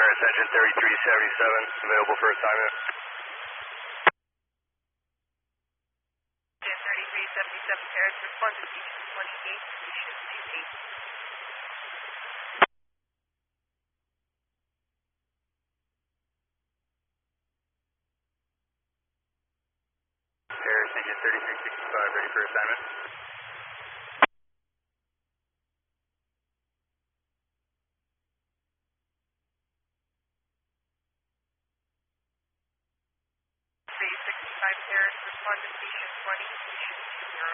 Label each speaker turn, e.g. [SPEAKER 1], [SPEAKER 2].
[SPEAKER 1] Engine 3377, available for assignment.
[SPEAKER 2] Engine 3377 Paris, respond to station 28, station 28.
[SPEAKER 1] Paris Engine 3365, ready for assignment.
[SPEAKER 2] Paris, respond to station 20, station 20.